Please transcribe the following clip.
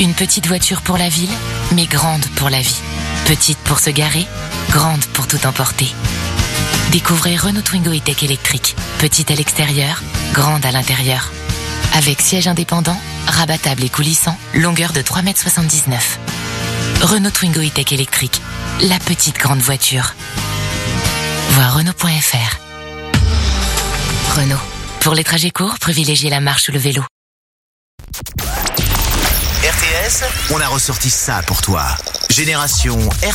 Une petite voiture pour la ville, mais grande pour la vie. Petite pour se garer, grande pour tout emporter. Découvrez Renault Twingo E-Tech électrique. Petite à l'extérieur, grande à l'intérieur. Avec siège indépendant, rabattable et coulissant, longueur de 3,79 m. Renault Twingo E-Tech électrique. La petite grande voiture. Voir Renault.fr. Renault. Pour les trajets courts, privilégiez la marche ou le vélo. RTS, on a ressorti ça pour toi. Génération